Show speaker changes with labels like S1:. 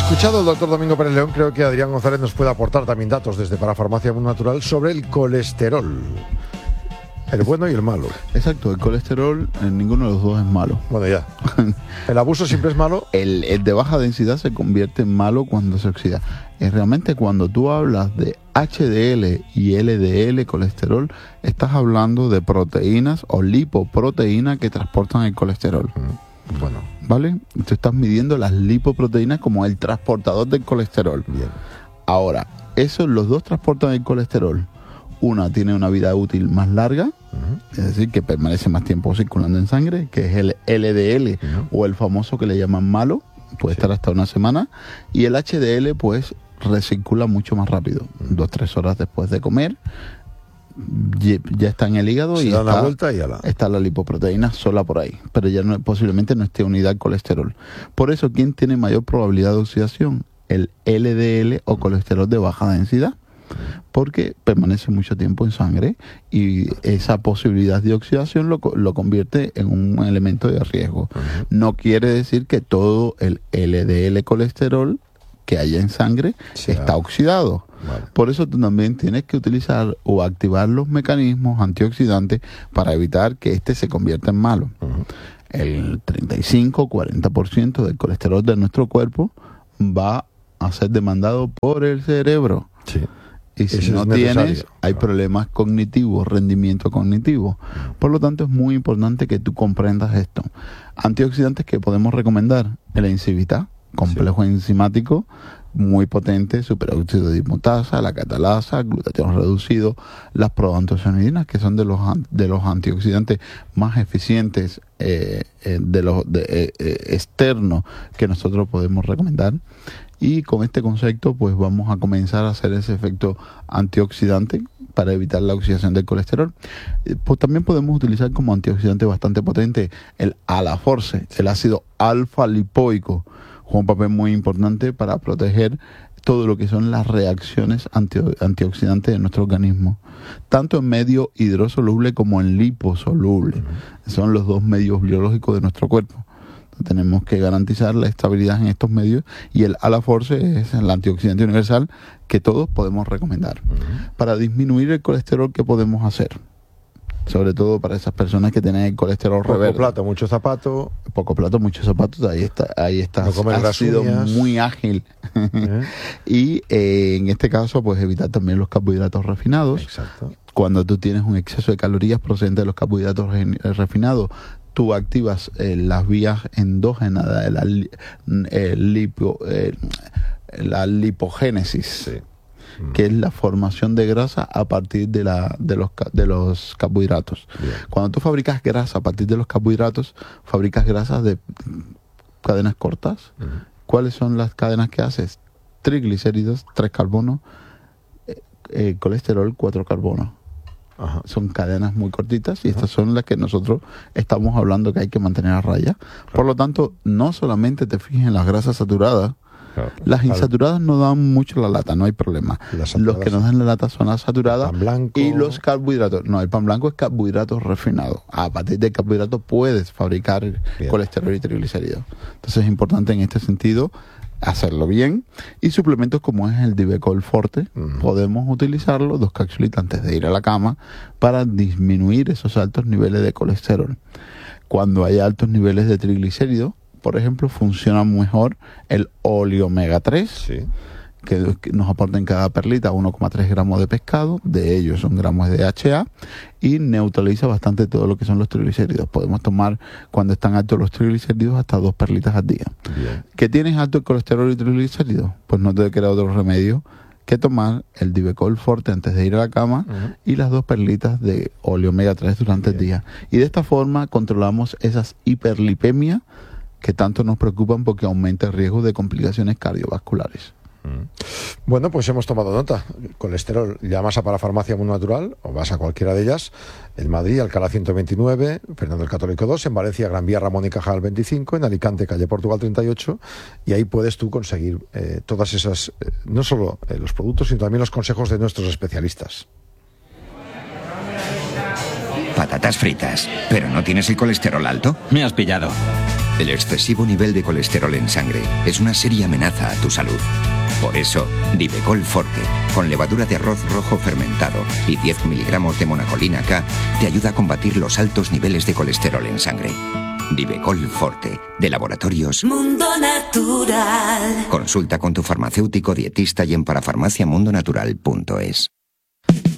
S1: Escuchado el doctor Domingo Pérez León, creo que Adrián González nos puede aportar también datos desde Parafarmacia Mundo Natural sobre el colesterol. El bueno y el malo.
S2: Exacto, el colesterol, ninguno de los dos es malo.
S1: Bueno, ya. ¿El abuso siempre es malo?
S2: El de baja densidad se convierte en malo cuando se oxida. Realmente cuando tú hablas de HDL y LDL colesterol, estás hablando de proteínas o lipoproteínas que transportan el colesterol.
S1: Bueno.
S2: ¿Vale? Tú estás midiendo las lipoproteínas como el transportador del colesterol.
S1: Bien.
S2: Ahora, los dos transportan el colesterol. Una tiene una vida útil más larga, es decir, que permanece más tiempo circulando en sangre, que es el LDL o el famoso que le llaman malo, puede estar hasta una semana, y el HDL pues recircula mucho más rápido, 2-3 horas después de comer, ya está en el hígado y está la lipoproteína sola por ahí, pero ya posiblemente no esté unida al colesterol. Por eso, ¿quién tiene mayor probabilidad de oxidación? El LDL o colesterol de baja densidad, porque permanece mucho tiempo en sangre y esa posibilidad de oxidación lo convierte en un elemento de riesgo. No quiere decir que todo el LDL colesterol que haya en sangre está oxidado. Vale. Por eso tú también tienes que utilizar o activar los mecanismos antioxidantes para evitar que se convierta en malo. El 35-40% del colesterol de nuestro cuerpo va a ser demandado por el cerebro. Sí. Y si no tienes, hay problemas cognitivos, rendimiento cognitivo. Por lo tanto, es muy importante que tú comprendas esto. Antioxidantes que podemos recomendar: el encivita, complejo enzimático, muy potente, superóxido de dismutasa, la catalasa, glutatión reducido, las proanthocyanidina, que son de los antioxidantes más eficientes externos que nosotros podemos recomendar. Y con este concepto pues vamos a comenzar a hacer ese efecto antioxidante para evitar la oxidación del colesterol. Pues también podemos utilizar como antioxidante bastante potente el Alaforce, el ácido alfa lipoico, juega un papel muy importante para proteger todo lo que son las reacciones antioxidantes de nuestro organismo, tanto en medio hidrosoluble como en liposoluble. Son los dos medios biológicos de nuestro cuerpo. Tenemos que garantizar la estabilidad en estos medios, y el Alaforce es el antioxidante universal que todos podemos recomendar. Para disminuir el colesterol, ¿qué podemos hacer? Sobre todo para esas personas que tienen el colesterol reverde.
S1: Poco plato, mucho zapato.
S2: Poco plato, muchos zapatos. Ahí está.
S1: No
S2: Ha sido muy ágil. Y en este caso, pues evitar también los carbohidratos refinados. Exacto. Cuando tú tienes un exceso de calorías procedente de los carbohidratos refinados, tú activas las vías endógenas de la lipogénesis. Sí. Que es la formación de grasa a partir de los carbohidratos. Bien. Cuando tú fabricas grasa a partir de los carbohidratos, fabricas grasas de cadenas cortas. ¿Cuáles son las cadenas que haces? Triglicéridos, 3 carbonos, colesterol, 4 carbonos. Ajá. Son cadenas muy cortitas y estas son las que nosotros estamos hablando que hay que mantener a raya. Claro. Por lo tanto, no solamente te fijes en las grasas saturadas. Claro. Las insaturadas no dan mucho la lata, no hay problema. Los que nos dan la lata son las saturadas y los carbohidratos. No, el pan blanco es carbohidratos refinados. A partir del carbohidrato puedes fabricar colesterol y triglicéridos. Entonces es importante en este sentido hacerlo bien. Y suplementos como es el Divecol Forte, podemos utilizarlo, 2 cápsulitas antes de ir a la cama, para disminuir esos altos niveles de colesterol. Cuando hay altos niveles de triglicéridos, por ejemplo, funciona mejor el óleo omega 3, que nos aporta en cada perlita 1,3 gramos de pescado, de ellos 1 gramo de DHA, y neutraliza bastante todo lo que son los triglicéridos. Podemos tomar, cuando están altos los triglicéridos, hasta 2 perlitas al día. Bien. ¿Qué tienes alto el colesterol y triglicéridos? Pues no te queda otro remedio que tomar el Divecol Forte antes de ir a la cama y las 2 perlitas de óleo omega 3 durante el día. Y de esta forma controlamos esas hiperlipemias que tanto nos preocupan, porque aumenta el riesgo de complicaciones cardiovasculares.
S1: Bueno, pues hemos tomado nota. Colesterol, llamas a Parafarmacia Mundo Natural o vas a cualquiera de ellas. En Madrid, Alcalá 129, Fernando el Católico 2, en Valencia, Gran Vía Ramón y Cajal 25, en Alicante, calle Portugal 38, y ahí puedes tú conseguir todas esas, no solo los productos, sino también los consejos de nuestros especialistas.
S3: Patatas fritas, ¿pero no tienes el colesterol alto?
S4: Me has pillado.
S3: El excesivo nivel de colesterol en sangre es una seria amenaza a tu salud. Por eso, Divecol Forte, con levadura de arroz rojo fermentado y 10 miligramos de monacolina K, te ayuda a combatir los altos niveles de colesterol en sangre. Divecol Forte, de Laboratorios
S4: Mundo Natural.
S3: Consulta con tu farmacéutico dietista y en parafarmaciamundonatural.es.